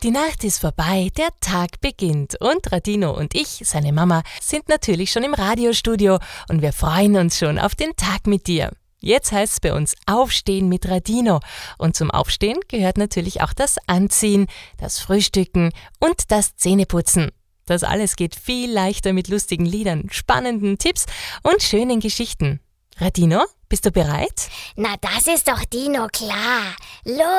Die Nacht ist vorbei, der Tag beginnt und Radino und ich, seine Mama, sind natürlich schon im Radiostudio und wir freuen uns schon auf den Tag mit dir. Jetzt heißt es bei uns Aufstehen mit Radino und zum Aufstehen gehört natürlich auch das Anziehen, das Frühstücken und das Zähneputzen. Das alles geht viel leichter mit lustigen Liedern, spannenden Tipps und schönen Geschichten. Radino, bist du bereit? Na, das ist doch Dino klar. Los!